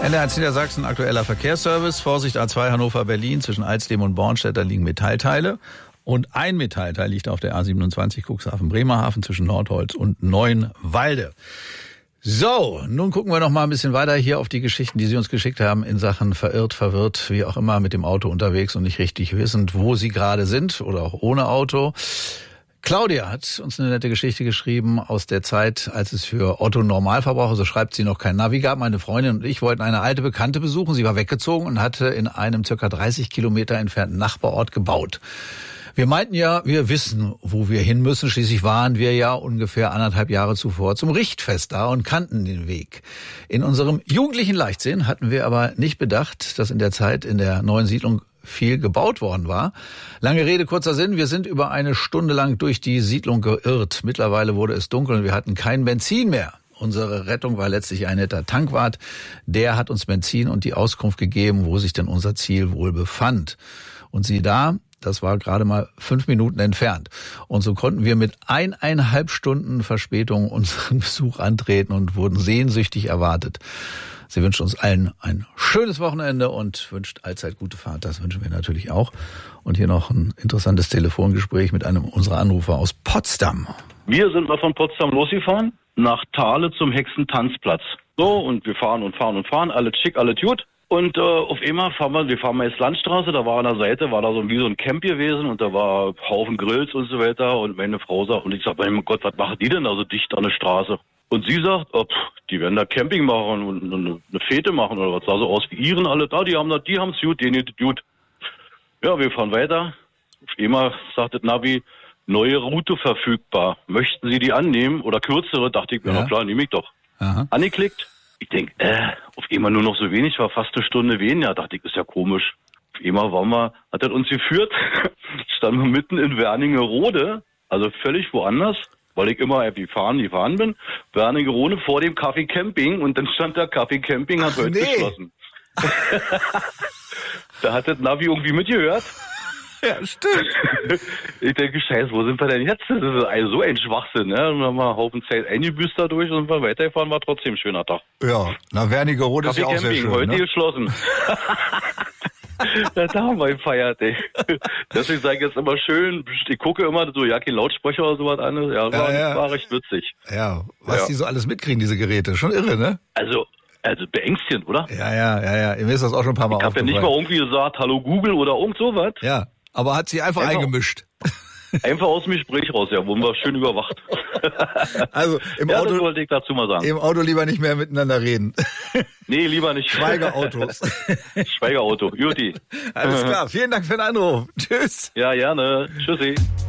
NDR Niedersachsen, aktueller Verkehrsservice. Vorsicht, A2 Hannover-Berlin, zwischen Alsdem und Bornstedt, da liegen Metallteile. Und ein Metallteil liegt auf der A27 Cuxhaven-Bremerhaven zwischen Nordholz und Neuenwalde. So, nun gucken wir noch mal ein bisschen weiter hier auf die Geschichten, die Sie uns geschickt haben in Sachen verirrt, verwirrt, wie auch immer, mit dem Auto unterwegs und nicht richtig wissend, wo Sie gerade sind oder auch ohne Auto. Claudia hat uns eine nette Geschichte geschrieben aus der Zeit, als es für Otto-Normalverbraucher, so schreibt sie, noch kein Navi gab. Meine Freundin und ich wollten eine alte Bekannte besuchen. Sie war weggezogen und hatte in einem circa 30 Kilometer entfernten Nachbarort gebaut. Wir meinten ja, wir wissen, wo wir hin müssen. Schließlich waren wir ja ungefähr 1,5 Jahre zuvor zum Richtfest da und kannten den Weg. In unserem jugendlichen Leichtsinn hatten wir aber nicht bedacht, dass in der Zeit in der neuen Siedlung viel gebaut worden war. Lange Rede, kurzer Sinn. Wir sind über eine Stunde lang durch die Siedlung geirrt. Mittlerweile wurde es dunkel und wir hatten kein Benzin mehr. Unsere Rettung war letztlich ein netter Tankwart. Der hat uns Benzin und die Auskunft gegeben, wo sich denn unser Ziel wohl befand. Und siehe da, das war gerade mal 5 Minuten entfernt. Und so konnten wir mit 1,5 Stunden Verspätung unseren Besuch antreten und wurden sehnsüchtig erwartet. Sie wünscht uns allen ein schönes Wochenende und wünscht allzeit gute Fahrt. Das wünschen wir natürlich auch. Und hier noch ein interessantes Telefongespräch mit einem unserer Anrufer aus Potsdam. Wir sind mal von Potsdam losgefahren, nach Thale zum Hexentanzplatz. So, und wir fahren und fahren und fahren, alles schick, alles gut. Und auf einmal wir fahren mal jetzt Landstraße, da war an der Seite, war da so wie so ein Camp gewesen und da war Haufen Grills und so weiter. Und meine Frau sagt, und ich sag, mein Gott, was machen die denn da so dicht an der Straße? Und sie sagt, die werden da Camping machen und eine Fete machen oder was. Sah so aus wie Iren alle da, die haben's gut, denen ist gut. Ja, wir fahren weiter. Auf einmal sagt das Navi, neue Route verfügbar. Möchten Sie die annehmen oder kürzere? Dachte ich mir, na klar, nehme ich doch. Aha. Angeklickt. Ich denke, auf einmal nur noch so wenig, war fast eine Stunde weniger. Dachte ich, ist ja komisch. Auf einmal hat er uns geführt, standen wir mitten in Wernigerode, also völlig woanders. Weil ich immer gefahren bin, Wernigerode vor dem Café Camping und dann stand der Café Camping, hat heute geschlossen. Da hat das Navi irgendwie mitgehört. Ja, stimmt. Ich denke, scheiße, wo sind wir denn jetzt? Das ist also so ein Schwachsinn, ne? Und dann haben wir einen Haufen Zeit eingebüßt dadurch und wir weitergefahren, war trotzdem ein schöner Tag. Ja, na Wernigerode ist ja auch sehr schön, heute ne? Geschlossen. Da haben wir gefeiert, ey. Deswegen sage ich jetzt immer schön, ich gucke immer so, ja, kein Lautsprecher oder sowas an. Ja, war recht witzig. Ja, was die so alles mitkriegen, diese Geräte. Schon irre, ne? Also beängstigend, oder? Ja. Mir ist das auch schon ein paar Mal aufgefallen. Ich habe ja nicht mal irgendwie gesagt, hallo Google oder irgend sowas. Ja, aber hat sie einfach eingemischt. Einfach aus dem Gespräch raus, ja, wurden wir schön überwacht. Also im Auto, das wollte ich dazu mal sagen. Im Auto lieber nicht mehr miteinander reden. Nee, lieber nicht. Schweigeautos. Schweigeauto, Juti. Alles klar, vielen Dank für den Anruf. Tschüss. Ja, gerne. Tschüssi.